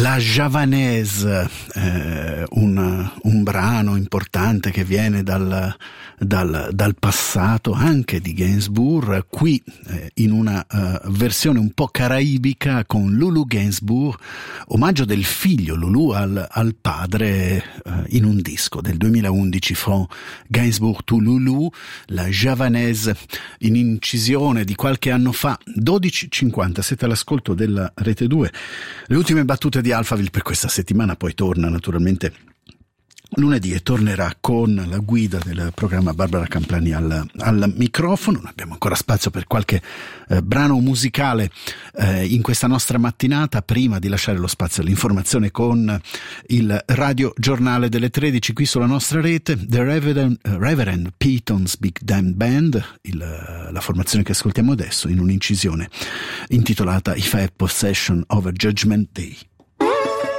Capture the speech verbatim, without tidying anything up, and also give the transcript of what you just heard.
La Javanaise, eh, un, un brano importante che viene dal, dal, dal passato anche di Gainsbourg, qui eh, in una uh, versione un po' caraibica con Lulu Gainsbourg, omaggio del figlio Lulu al, al padre uh, in un disco del duemilaundici, From Gainsbourg to Lulu, la Javanaise, in incisione di qualche anno fa, dodici e cinquanta, siete all'ascolto della Rete due. Le ultime battute di Alphaville per questa settimana, poi torna naturalmente lunedì e tornerà con la guida del programma Barbara Camplani al, al microfono. Non abbiamo ancora spazio per qualche eh, brano musicale eh, in questa nostra mattinata, prima di lasciare lo spazio all'informazione con il radio giornale delle tredici qui sulla nostra rete. The Reverend, uh, Reverend Peyton's Big Damn Band, il, la formazione che ascoltiamo adesso in un'incisione intitolata If I Have Possession of a Judgment Day.